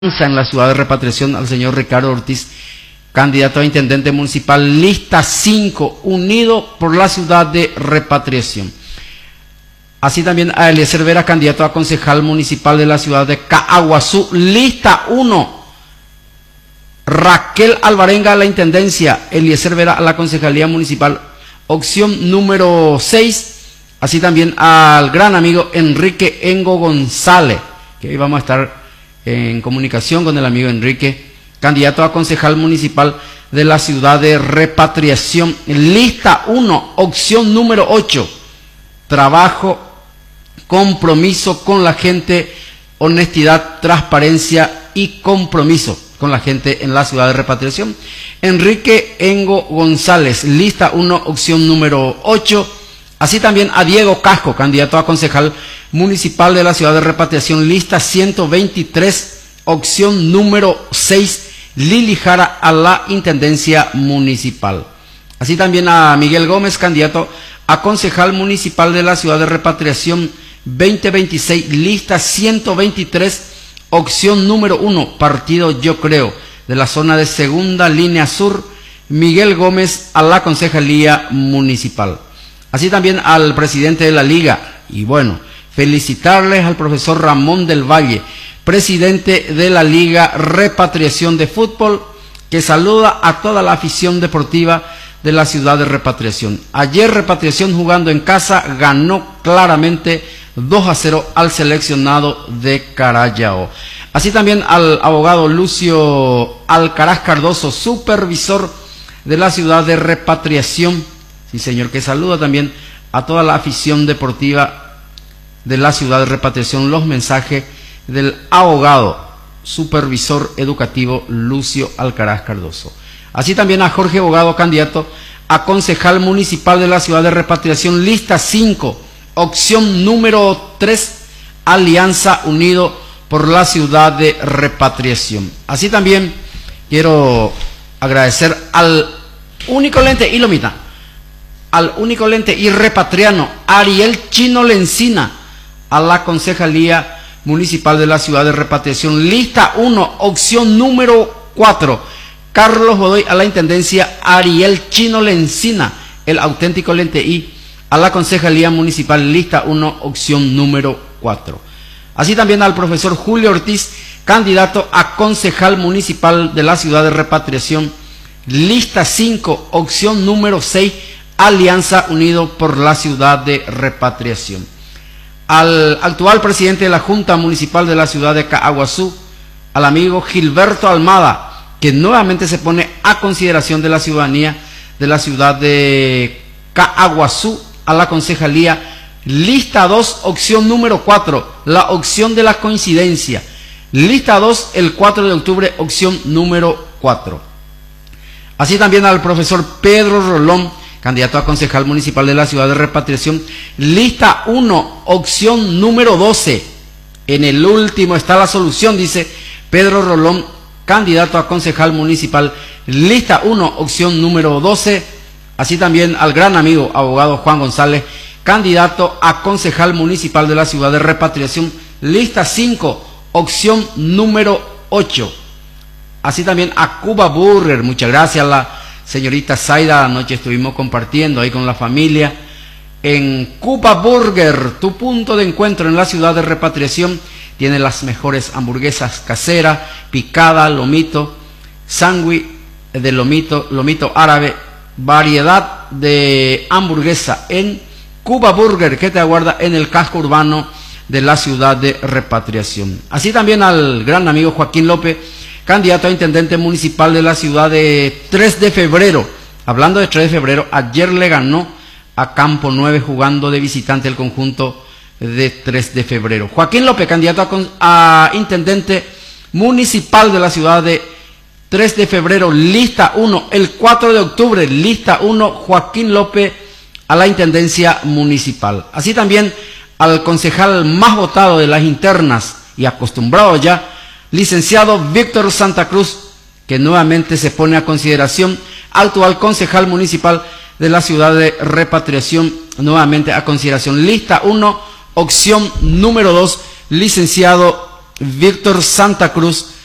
en la ciudad de Repatriación al señor Ricardo Ortiz, candidato a intendente municipal, lista 5, unido por la ciudad de Repatriación. Así también a Eliezer Vera, candidato a concejal municipal de la ciudad de Caaguazú, lista 1. Raquel Alvarenga a la intendencia, Eliezer Vera a la concejalía municipal, opción número 6. Así también al gran amigo Enrique Engo González, que hoy vamos a estar en comunicación con el amigo Enrique, candidato a concejal municipal de la ciudad de Repatriación, lista 1, opción número 8, trabajo, compromiso con la gente, honestidad, transparencia y compromiso con la gente en la ciudad de Repatriación. Enrique Engo González, lista 1, opción número 8. Así también a Diego Casco, candidato a concejal municipal de la ciudad de Repatriación, lista 123, opción número 6, Lili Jara a la intendencia municipal. Así también a Miguel Gómez, candidato a concejal municipal de la ciudad de Repatriación 2026, lista 123, opción número 1, partido Yo Creo, de la zona de Segunda Línea Sur, Miguel Gómez a la concejalía municipal. Así también al presidente de la liga, y bueno, felicitarles al profesor Ramón del Valle, presidente de la Liga Repatriación de Fútbol, que saluda a toda la afición deportiva de la ciudad de Repatriación. Ayer Repatriación, jugando en casa, ganó claramente 2-0 al seleccionado de Carayao. Así también al abogado Lucio Alcaraz Cardoso, supervisor de la ciudad de Repatriación. Sí, señor, que saluda también a toda la afición deportiva de la ciudad de Repatriación. Los mensajes del abogado supervisor educativo Lucio Alcaraz Cardoso. Así también a Jorge Abogado, candidato a concejal municipal de la ciudad de Repatriación, lista 5, opción número 3, Alianza Unido por la ciudad de Repatriación. Así también quiero agradecer al único lente y lomita, al único lente y repatriano Ariel Chino Lencina a la concejalía municipal de la ciudad de Repatriación, lista 1, opción número 4, Carlos Godoy a la intendencia, Ariel Chino Lencina, el auténtico lente y a la concejalía municipal, lista 1, opción número 4. Así también al profesor Julio Ortiz, candidato a concejal municipal de la ciudad de Repatriación, lista 5, opción número 6, Alianza Unido por la ciudad de Repatriación. Al actual presidente de la Junta Municipal de la ciudad de Caaguazú, al amigo Gilberto Almada, que nuevamente se pone a consideración de la ciudadanía de la ciudad de Caaguazú a la concejalía, lista 2, opción número 4, la opción de la coincidencia, lista 2, el 4 de octubre, opción número 4. Así también al profesor Pedro Rolón, candidato a concejal municipal de la ciudad de Repatriación, lista 1, opción número 12. En el último está la solución, dice Pedro Rolón, candidato a concejal municipal, lista 1, opción número 12. Así también al gran amigo abogado Juan González, candidato a concejal municipal de la ciudad de Repatriación, lista 5, opción número 8. Así también a Cuba Burger, muchas gracias a la señorita Zaida, anoche estuvimos compartiendo ahí con la familia en Cuba Burger, tu punto de encuentro en la ciudad de Repatriación. Tiene las mejores hamburguesas caseras, picada, lomito, sándwich de lomito, lomito árabe, variedad de hamburguesa en Cuba Burger, que te aguarda en el casco urbano de la ciudad de Repatriación. Así también al gran amigo Joaquín López, candidato a intendente municipal de la ciudad de 3 de febrero. Hablando de 3 de febrero, ayer le ganó a Campo 9 jugando de visitante el conjunto de 3 de febrero. Joaquín López, candidato a intendente municipal de la ciudad de 3 de febrero, lista 1, el 4 de octubre, lista 1, Joaquín López a la intendencia municipal. Así también al concejal más votado de las internas y acostumbrado ya, licenciado Víctor Santa Cruz, que nuevamente se pone a consideración, actual concejal municipal de la ciudad de Repatriación, nuevamente a consideración, lista 1, opción número 2, licenciado Víctor Santa Cruz